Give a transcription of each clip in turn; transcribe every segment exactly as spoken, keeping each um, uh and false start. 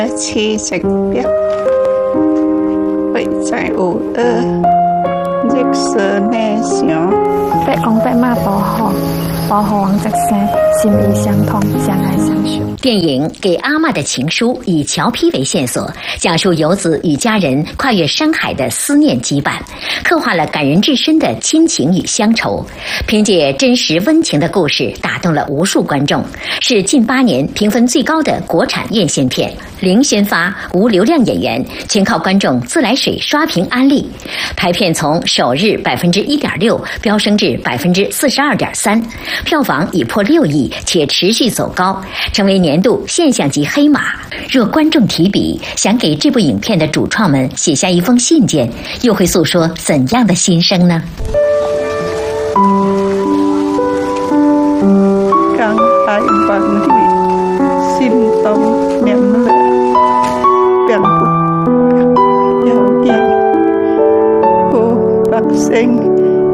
七成表会在有的绿色内向， 白公白马保护，保护王泽山，心意相通，相爱相许。 电影《给阿嬷的情书》以乔批为线索，讲述游子与家人跨越山海的思念羁绊，刻画了感人至深的亲情与乡愁。凭借真实温情的故事，打动了无数观众，是近八年评分最高的国产院线片。零宣发、无流量演员，全靠观众自来水刷屏安利。排片从首日百分之一点六飙升至百分之四十二点三，票房已破六亿，且持续走高，成为年度现象级黑马。若观众提笔，想给这部影片的主创们写下一封信件，又会诉说怎样的心声呢？ 刚爱望你，心动念了，变不有意，不发生。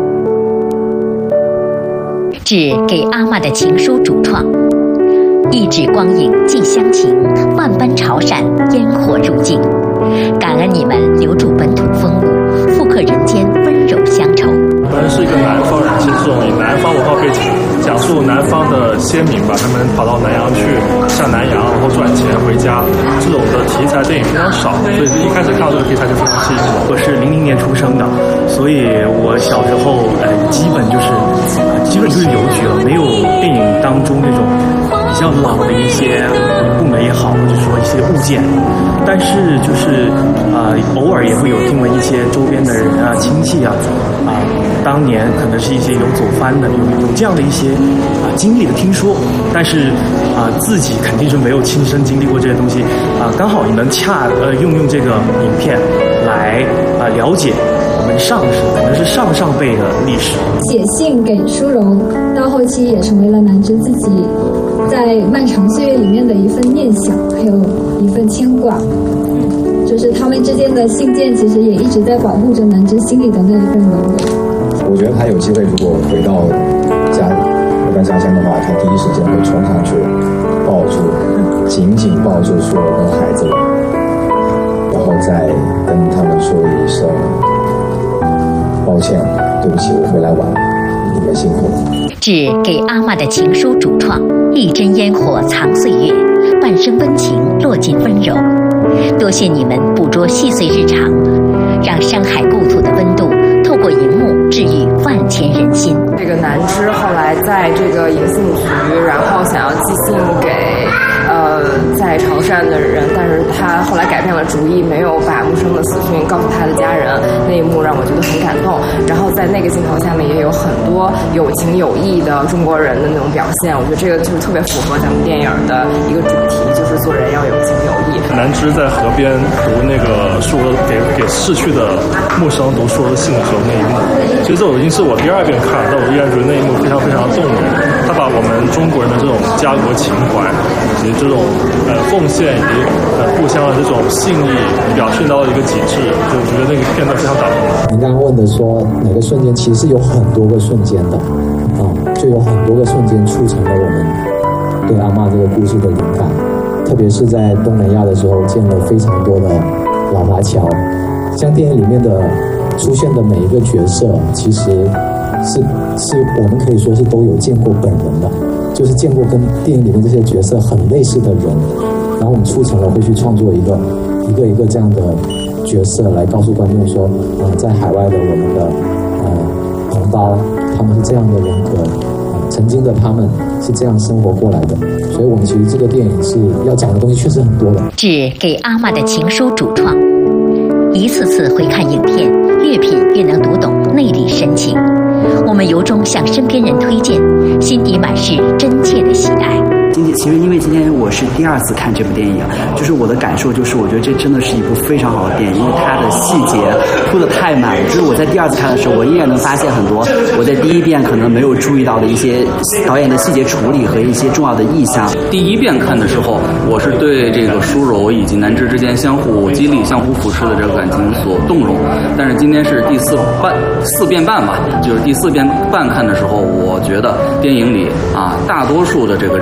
致给阿嬷的情书主创，一纸光影寄乡情，万般潮汕烟火入境。感恩你们留住本土风物，复刻人间温柔乡愁。 本人是一个南方人，是这种以南方文化背景讲述南方的先民吧，他们跑到南洋去下南洋，然后赚钱回家，这种的题材电影非常少，所以一开始看到这个题材就非常吸引我。 我是零零年出生的，所以我小时候呃基本就是基本就是邮局了，没有电影当中那种比较老的一些部门也好，或者说一些物件，但是就是啊、呃、偶尔也会有听闻一些周边的人啊亲戚啊啊、呃、当年可能是一些有走番的，有有这样的一些啊、呃、经历的听说，但是啊、呃、自己肯定是没有亲身经历过这些东西啊、呃、刚好能恰呃用用这个影片来啊、呃、了解我们上世可能是上上辈的历史。 写信给淑荣，到后期也成为了南枝自己在漫长岁月里面的一份念想，还有一份牵挂。就是他们之间的信件，其实也一直在保护着南枝心里的那一份柔软。 我觉得他有机会，如果回到家回到家乡的话，他第一时间会冲上去抱住，紧紧抱住淑荣跟孩子，然后再跟他们说一声抱歉，对不起，我回来晚了，你们辛苦了。 致给阿嬷的情书主创，一针烟火藏岁月，半生温情落尽温柔。多谢你们捕捉细碎日常，让山海故土的温度透过荧幕治愈万千人心。 这个南枝后来在这个银杏局，然后想要寄信给呃在潮汕的人，但是他后来改变了主意，没有把木生的死讯告诉他的家人，那一幕让我觉得很感动。然后在那个镜头下面也有很多有情有义的中国人的那种表现，我觉得这个就是特别符合咱们电影的一个主题，就是做人要有情有义。 南枝在河边读那个淑娥给给逝去的木生读淑娥的信的时候那一幕，其实这已经是我第二遍看，但我依然觉得那一幕非常非常动人。他把我们中国人的这种家国情怀以及这种呃奉献以及呃互相的这种信义表现到了一个极致，就我觉得那个片段非常打动我。 您刚刚问的说哪个瞬间，其实有很多个瞬间的啊，就有很多个瞬间促成了我们对阿嬷这个故事的灵感。特别是在东南亚的时候，见了非常多的老华侨，像电影里面的出现的每一个角色，其实是是我们可以说是都有见过本人的，就是见过跟电影里面这些角色很类似的人，然后我们促成了会去创作一个一个一个这样的角色，来告诉观众说，呃，在海外的我们的呃同胞，他们是这样的人格。曾经的他们是这样生活过来的，所以我们其实这个电影是要讲的东西确实很多的。 致给阿嬷的情书主创，一次次回看影片，越品越能读懂内里深情。我们由衷向身边人推荐，心底满是真切的喜爱。 今天其实因为今天我是第二次看这部电影，就是我的感受就是我觉得这真的是一部非常好的电影，因为它的细节铺得太满了。就是我在第二次看的时候，我依然能发现很多我在第一遍可能没有注意到的一些导演的细节处理和一些重要的意象。 第一遍看的时候，我是对这个淑柔以及南枝之间相互激励、相互扶持的这个感情所动容。但是今天是第四半四遍半吧，就是第四遍半看的时候，我觉得电影里啊，大多数的这个人其实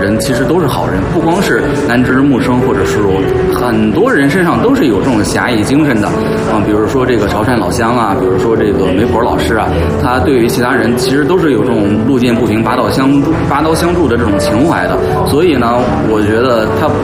都是好人，不光是南枝、木生或者舒柔，很多人身上都是有这种侠义精神的啊。比如说这个潮汕老乡啊，比如说这个媒婆老师啊，他对于其他人其实都是有这种路见不平拔刀相拔刀相助的这种情怀的。所以呢，我觉得他